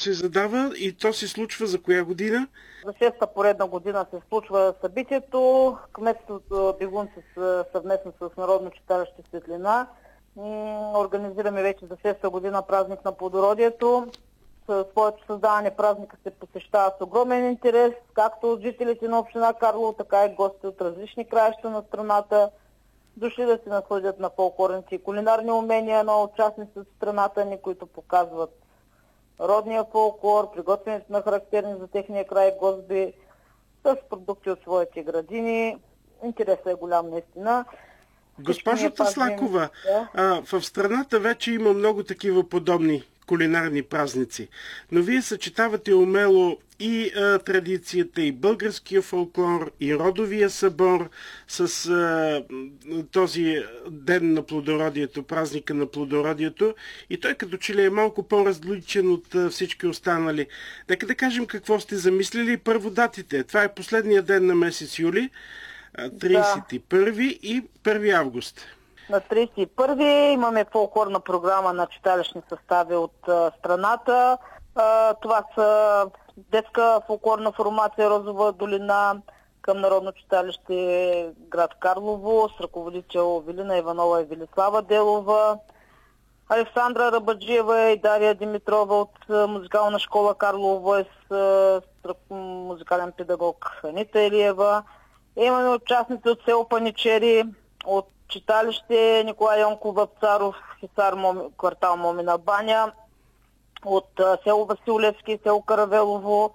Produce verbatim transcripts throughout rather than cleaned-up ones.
се задава и то се случва за коя година? За шеста поредна година се случва събитието. Кметството Бегунци съвместно с Народно читалище Светлина организираме вече за шеста година празник на плодородието. Със своето създаване празника се посещава с огромен интерес, както от жителите на община Карлово, така и гости от различни краища на страната, дошли да се насладят на фолклорните и кулинарни умения на участници от страната ни, които показват родния фолклор, приготвянето на характерни за техния край госби с продукти от своите градини. Интересът е голям наистина. Госпожо Таслакова, да. В страната вече има много такива подобни кулинарни празници, но вие съчетавате умело и а, традицията, и българския фолклор, и родовия събор с а, този ден на плодородието, празника на плодородието, и той като че ли е малко по-различен от а, всички останали. Нека да кажем какво сте замислили. Първо датите. Това е последния ден на месец юли, тридесет и първи да. И първи август. На тридесет и първи имаме фолклорна програма на читалищни състави от а, страната. А, това са детска фолклорна формация Розова долина към Народно читалище град Карлово с ръководител Велина Иванова и Велислава Делова, Александра Рабаджиева и Дария Димитрова от музикална школа Карлово с, с музикален педагог Анита Илиева. Имаме участници от село Паничери, от читалище Николай Йонков Вапцаров, Хисар, квартал Момина баня, от село Василевски, село Каравелово,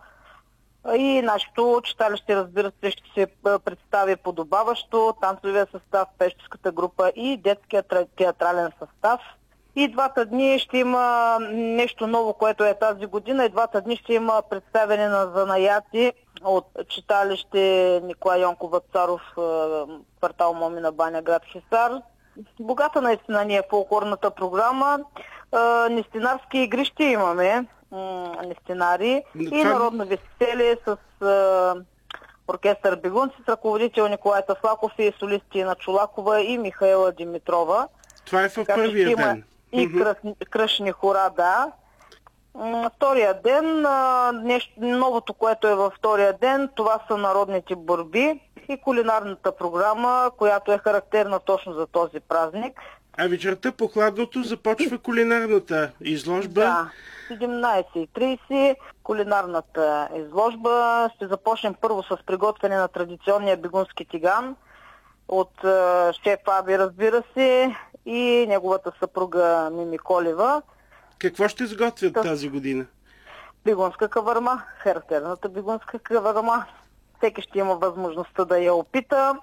и нашето читалище, разбира се, ще се представи подобаващо, танцовия състав, пещерската група и детския театрален състав. И двата дни ще има нещо ново, което е тази година. И двата дни ще има представяне на занаяти от читалище Николай Йонков Вапцаров, квартал Момина баня, град Хисар. Богата наистина ни е фолклорната програма. Нестинарски игри ще имаме, нестинари, това... и народно веселие с оркестър Бегунци с ръководител Николай Таслаков и солисти на Чулакова и Михаела Димитрова. Това е в първия ден. И mm-hmm. кръшни хора, да. Втория ден, нещо новото, което е във втория ден, това са народните борби и кулинарната програма, която е характерна точно за този празник. А вечерта по хладното започва кулинарната изложба. Да, седемнайсет и трийсет кулинарната изложба. Ще започнем първо с приготвяне на традиционния бегунски тиган от шеф Аби, разбира се, и неговата съпруга Мими Колева. Какво ще сготвят Та... тази година? Бегунска каварма, характерната бегунска каварма. Всеки ще има възможността да я опита.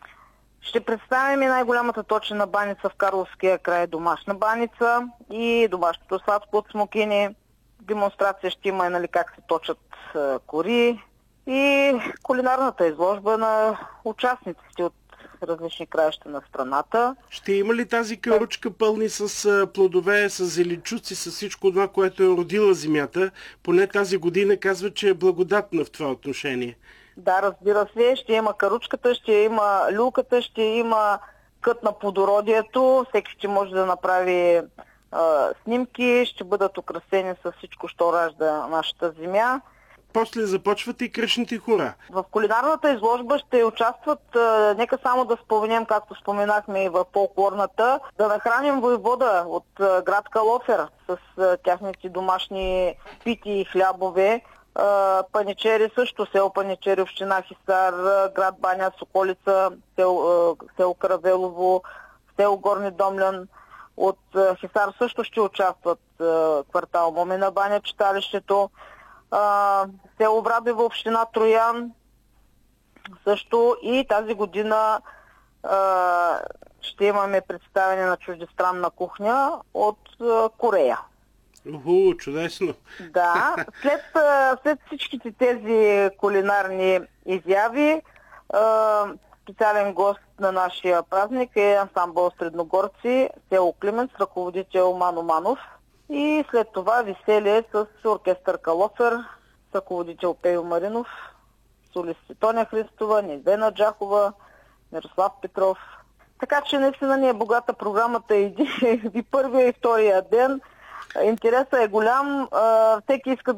Ще представим и най-голямата точена баница в Карловския край, домашна баница и домашното сладко от смокини. Демонстрация ще има и нали, как се точат кори и кулинарната изложба на участниците от различни краища на страната. Ще има ли тази каручка пълни с плодове, с зеленчуци, с всичко това, което е родила земята? Поне тази година казва, че е благодатна в това отношение. Да, разбира се. Ще има каручката, ще има люлката, ще има кът на плодородието. Всеки ще може да направи а, снимки, ще бъдат украсени с всичко, що ражда нашата земя. После започват и кръшните хора. В кулинарната изложба ще участват, а, нека само да споменем, както споменахме и в фолклорната, да нахраним войвода от а, град Калофер с а, тяхните домашни пити и хлябове. А, Паничери също, село Паничери, община Хисар, град Баня, Соколица, село, село Каравелово, село Горни Домлян. От а, Хисар също ще участват а, квартал Момина баня, читалището. Uh, село Врабево, община Троян също, и тази година uh, ще имаме представяне на чуждестранна кухня от uh, Корея. Уху, чудесно! Да, след, uh, след всичките тези кулинарни изяви, uh, специален гост на нашия празник е ансамбъл Средногорци, село Климент, с ръководител Мано Манов. И след това веселие с оркестър Калофер, с ръководител Пейо Маринов, солисти Тоня Христова, Невена Джахова, Мирослав Петров. Така че наистина ни е богата програмата и, и първия и втория ден. Интересът е голям. Всеки иска